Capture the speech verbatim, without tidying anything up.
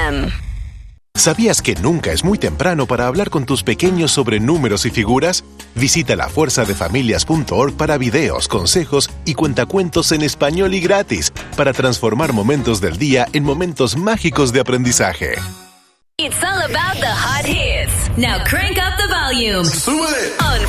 M. ¿Sabías que nunca es muy temprano para hablar con tus pequeños sobre números y figuras? Visita la fuerza de familias punto org para videos, consejos y cuentacuentos en español y gratis para transformar momentos del día en momentos mágicos de aprendizaje. It's all about the hot hits. Now crank up the volume. ¡Súbele! On